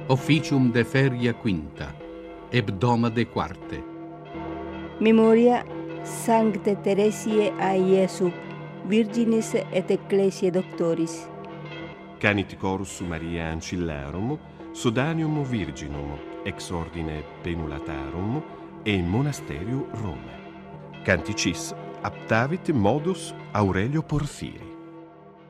Officium de feria quinta, hebdoma de quarte. Memoria Sancte Teresiae a Iesu, Virginis et Ecclesiae Doctoris. Canit Corus Maria Ancillarum, Sodanium Virginum, ex ordine Penulatarum, e in Monasteriu Rome. Canticis aptavit modus Aurelio Porfiri.